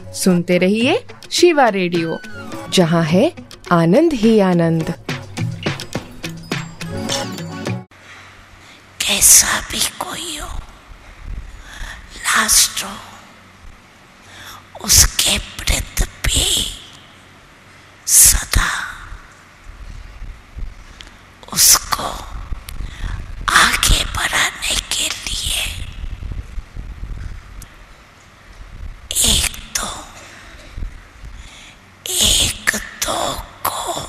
सुनते रहिए शिवा रेडियो, जहाँ है आनंद ही आनंद। कैसा भी कोई हो, लास्ट हो, उसके वृत्त भी सदा उसको आगे बढ़ाने के लिए एक दो को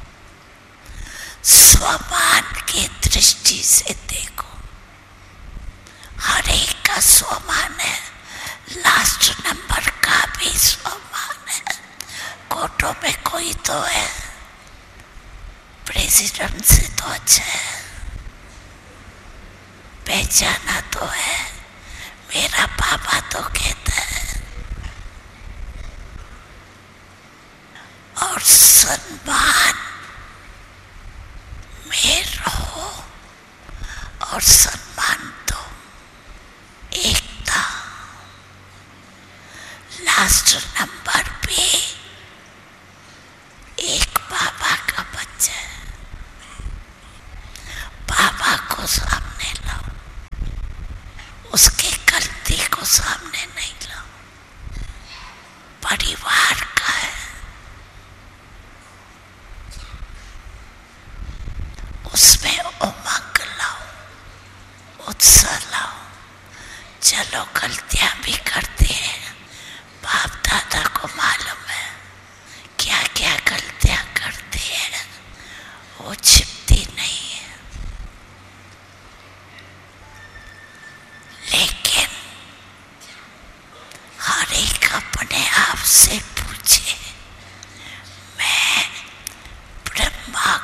स्वमान की दृष्टि से देखो। हर एक का स्वमान है, लास्ट नंबर का भी स्वमान है। कोटों में कोई तो है, प्रेसिडेंट से तो अच्छा है, पहचाना तो है, मेरा पापा तो कहता है। और सम्मान में रहो और सम्मान दो। एकता, लास्ट नंबर पे एक बाबा का बच्चा है, बाबा को सामने लाओ, उसके गलती को सामने नहीं लाओ। परिवार का है, उसमें उमंग लाओ, उत्साह लाओ। चलो गलतियां भी करते हैं, बाप दादा को मालूम है क्या क्या गलतियां करते हैं, वो छिपती नहीं है। लेकिन हर एक अपने आप से पूछे, मैं ब्रह्मा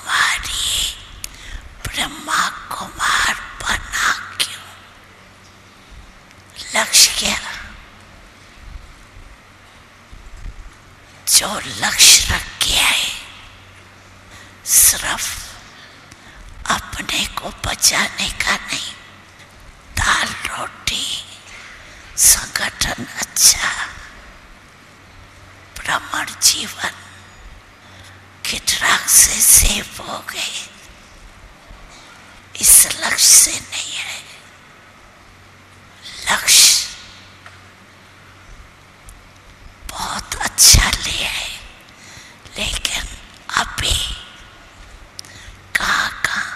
कुमार बना क्यों? लक्ष्य क्या? जो लक्ष्य रख के आए, सिर्फ अपने को बचाने का नहीं, दाल रोटी, संगठन अच्छा, भ्रमण जीवन के ड्रग से सेव हो गए, इस लक्ष्य से नहीं है। लक्ष्य बहुत अच्छा ले आए, लेकिन अभी कहाँ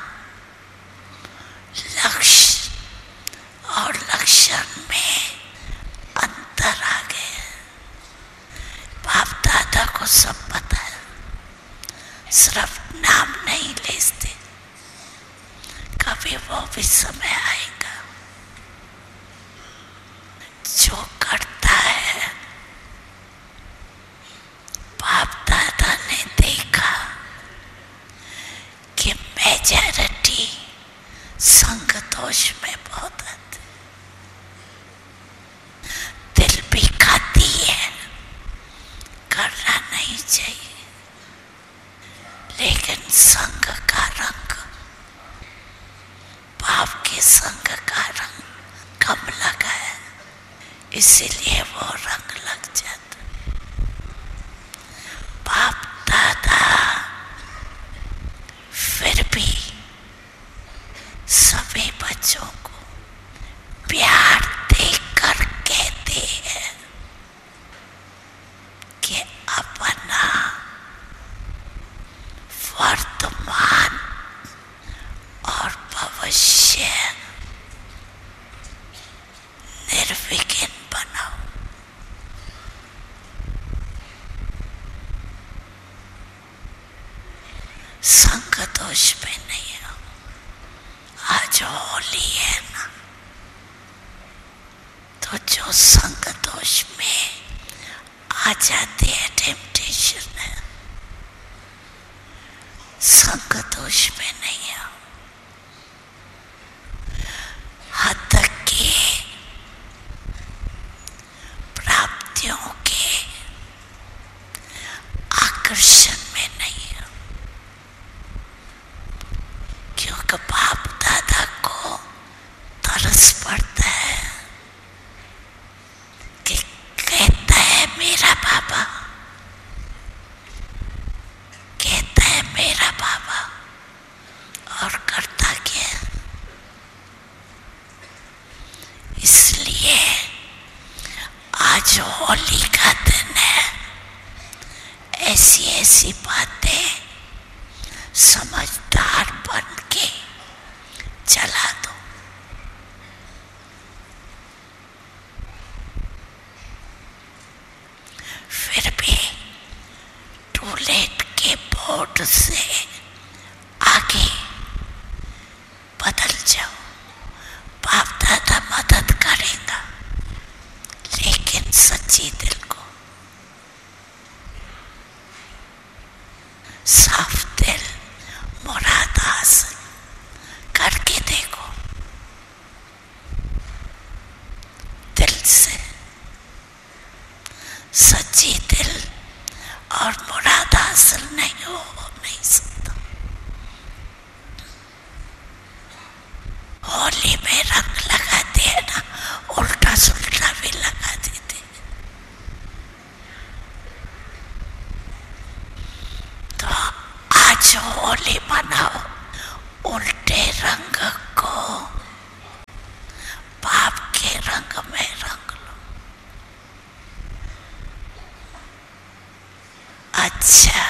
लक्ष्य और लक्षण में अंतर आ गया। बाप दादा को सब पता है, सिर्फ नाम नहीं लेते। कभी वो भी समय आएगा, जो करता है, बाप दादा ने देखा कि मेजॉरिटी संग दोष में बहुत आती, दिल भी खाती है, करना नहीं चाहिए, लेकिन संग का रंग, बाप के संग का रंग कम लगा है, इसीलिए वो रंग लग जाता। बाप दादा फिर भी सभी बच्चों को प्यार देकर कहते हैं कि अपना वर्तमान और भविष्य निर्विघ्न बनाओ। संग दोष में नहीं हो। आज होली है ना, तो जो संग दोष में आ जाते हैं, टेम्पटेशन है, संग दोष में नहीं हो। हद के प्राप्तियों के आकर्षण में नहीं हो, क्योंकि बाप दादा को तरस पड़ता है कि कहता है आज होली का दिन है, ऐसी ऐसी बातें समझदार बन के चला दो। फिर भी टूलेट के बोर्ड से आगे बदल जाओ, बाप दादा मदद करेगा, लेकिन सच्ची दिल को, साफ दिल, मुराद हासिल करके देखो, दिल से। सच्ची दिल और मुराद हासिल नहीं हो नहीं सकता। होली में रंग लगाते हैं ना, उल्टा सुल्टा भी लगा देते। तो आज होली मनाओ, उल्टे रंग को बाप के रंग में रंग लो। अच्छा,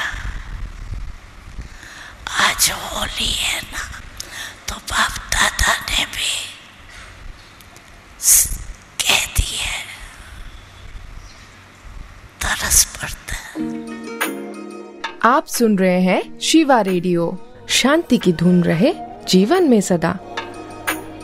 आज होली है ना, तो बाप दादा ने भी कह दिया, तरस पड़ता है। आप सुन रहे हैं शिवा रेडियो। शांति की धुन रहे जीवन में सदा।